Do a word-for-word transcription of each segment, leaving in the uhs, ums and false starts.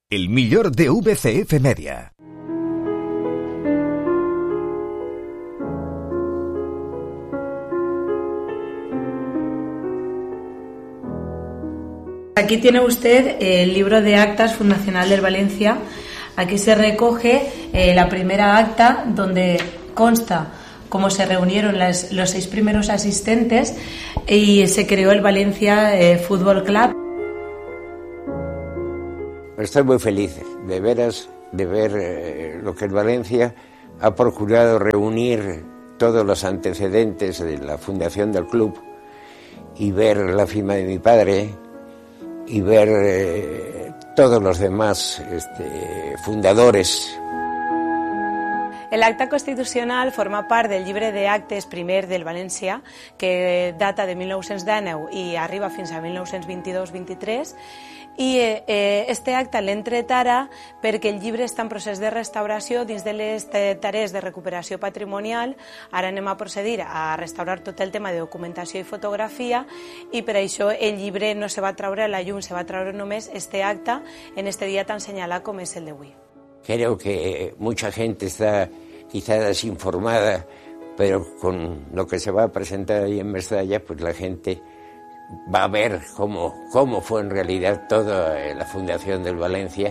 El millor de V C F Media. Aquí tiene usted el libro de actas fundacional del Valencia. Aquí se recoge eh, la primera acta donde consta cómo se reunieron las, los seis primeros asistentes y se creó el Valencia eh, Fútbol Club. Estoy muy feliz, de veras, de ver eh, lo que el Valencia ha procurado reunir todos los antecedentes de la fundación del club y ver la firma de mi padre y ver eh, todos los demás este, fundadores. L'acta constitucional forma part del llibre d'actes primer del València, que data de mil nou-cents dinou i arriba fins a mil nou-cents vint-i-dos vint-i-tres, i eh, este acte l'hem tret ara perquè el llibre està en procés de restauració dins de les tarees de recuperació patrimonial. Ara anem a procedir a restaurar tot el tema de documentació i fotografia, i per això el llibre no se va traure a la llum, se va traure només este acte en este dia tan senyalat com és el d'avui. Creo que mucha gente está quizá desinformada, pero con lo que se va a presentar ahí en Mestalla, pues la gente va a ver cómo, cómo fue en realidad toda la fundación del Valencia,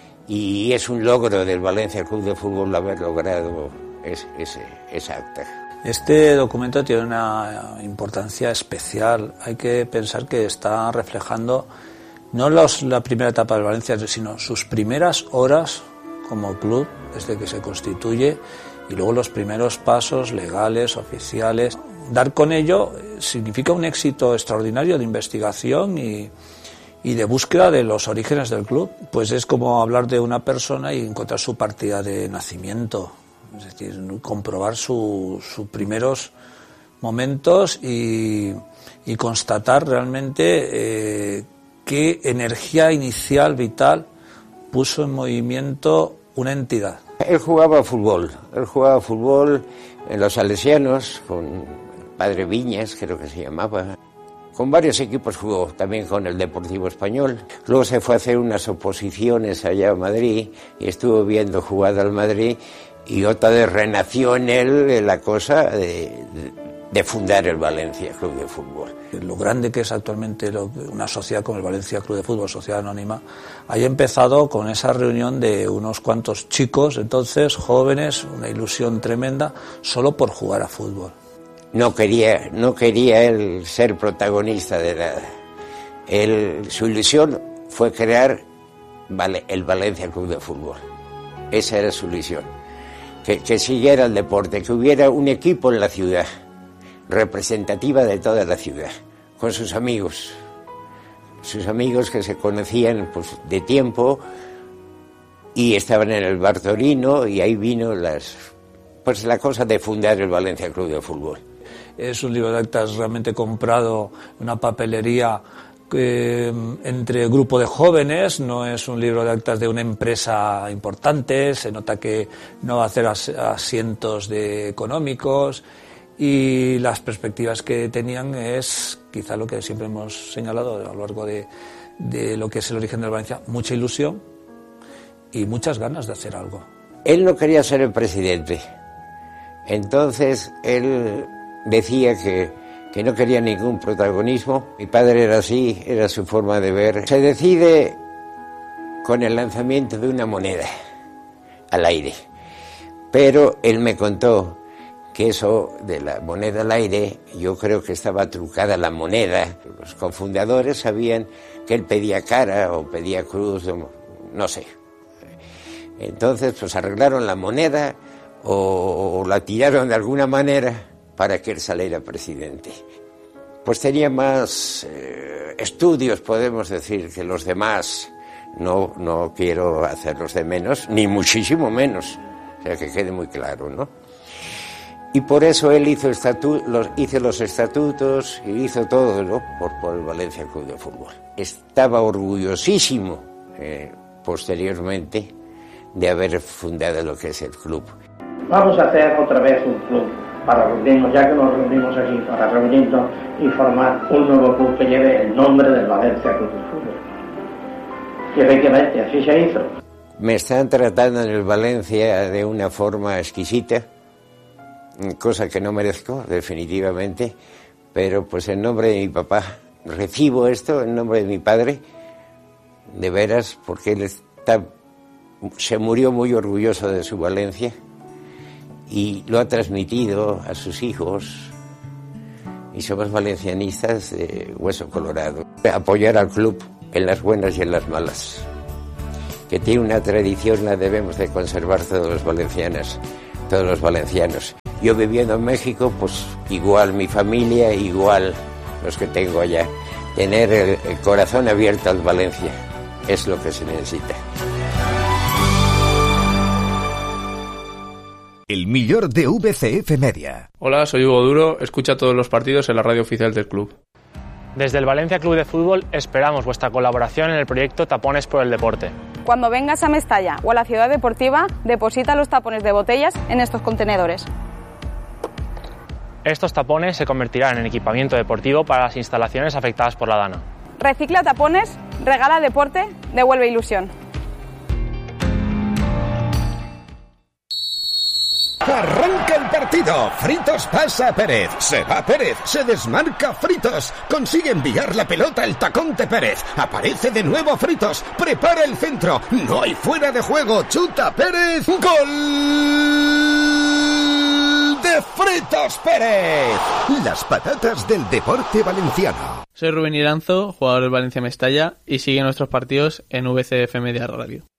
y es un logro del Valencia Club de Fútbol haber logrado ese, ese, esa acta. Este documento tiene una importancia especial. Hay que pensar que está reflejando no los, la primera etapa del Valencia, sino sus primeras horas como club desde que se constituye, y luego los primeros pasos legales, oficiales. Dar con ello significa un éxito extraordinario de investigación y, y de búsqueda de los orígenes del club. Pues es como hablar de una persona y encontrar su partida de nacimiento, es decir, comprobar sus su primeros momentos y, y constatar realmente eh, qué energía inicial, vital, puso en movimiento una entidad. Él jugaba fútbol, él jugaba fútbol en los Salesianos, con Padre Viñas, creo que se llamaba. Con varios equipos jugó, también con el Deportivo Español. Luego se fue a hacer unas oposiciones allá a Madrid y estuvo viendo jugar al Madrid, y otra vez renació en él la cosa de, de, de fundar el Valencia Club de Fútbol. Lo grande que es actualmente lo, una sociedad como el Valencia Club de Fútbol, sociedad anónima, haya empezado con esa reunión de unos cuantos chicos, entonces jóvenes, una ilusión tremenda, solo por jugar a fútbol. No quería, no quería él ser protagonista de nada. Él, su ilusión fue crear vale, el Valencia Club de Fútbol. Esa era su ilusión. Que, que siguiera el deporte, que hubiera un equipo en la ciudad, representativa de toda la ciudad, con sus amigos, sus amigos que se conocían pues, de tiempo, y estaban en el Bartorino, y ahí vino las, pues, la cosa de fundar el Valencia Club de Fútbol. Es un libro de actas realmente comprado en una papelería eh, entre grupo de jóvenes, no es un libro de actas de una empresa importante, se nota que no va a hacer as, asientos de económicos, y las perspectivas que tenían es quizá lo que siempre hemos señalado a lo largo de, de lo que es el origen del Valencia: mucha ilusión y muchas ganas de hacer algo. Él no quería ser el presidente, entonces él decía que, que no quería ningún protagonismo. Mi padre era así, era su forma de ver. Se decide con el lanzamiento de una moneda al aire, pero él me contó que eso de la moneda al aire, yo creo que estaba trucada la moneda. Los cofundadores sabían que él pedía cara o pedía cruz, no sé. Entonces, pues arreglaron la moneda o, o la tiraron de alguna manera para que él saliera presidente. Pues tenía más eh, estudios, podemos decir, que los demás. No, no quiero hacerlos de menos, ni muchísimo menos. O sea, que quede muy claro, ¿no? Y por eso él hizo, estatu los, hizo los estatutos y hizo todo, ¿no? por, por el Valencia Club de Fútbol. Estaba orgullosísimo, eh, posteriormente, de haber fundado lo que es el club. Vamos a hacer otra vez un club para reunirnos, ya que nos reunimos aquí, para reunirnos y formar un nuevo club que lleve el nombre del Valencia Club de Fútbol. Y efectivamente, así se hizo. Me están tratando en el Valencia de una forma exquisita, cosa que no merezco, definitivamente, pero pues en nombre de mi papá, recibo esto en nombre de mi padre, de veras, porque él está, se murió muy orgulloso de su Valencia y lo ha transmitido a sus hijos, y somos valencianistas de hueso colorado. Apoyar al club en las buenas y en las malas, que tiene una tradición, la debemos de conservar todos los valencianos, todos los valencianos. Yo viviendo en México, pues igual mi familia, igual los que tengo allá. Tener el, el corazón abierto al Valencia es lo que se necesita. El millor de V C F Media. Hola, soy Hugo Duro, escucha todos los partidos en la radio oficial del club. Desde el Valencia Club de Fútbol esperamos vuestra colaboración en el proyecto Tapones por el Deporte. Cuando vengas a Mestalla o a la ciudad deportiva, deposita los tapones de botellas en estos contenedores. Estos tapones se convertirán en equipamiento deportivo para las instalaciones afectadas por la Dana. Recicla tapones, regala deporte, devuelve ilusión. Arranca el partido. Fritos pasa a Pérez. Se va Pérez. Se desmarca Fritos. Consigue enviar la pelota al tacón de Pérez. Aparece de nuevo Fritos. Prepara el centro. No hay fuera de juego. Chuta Pérez. ¡Gol de Fritos Pérez! Las patatas del deporte valenciano. Soy Rubén Iranzo, jugador del Valencia Mestalla, y sigue nuestros partidos en V C F Media Radio.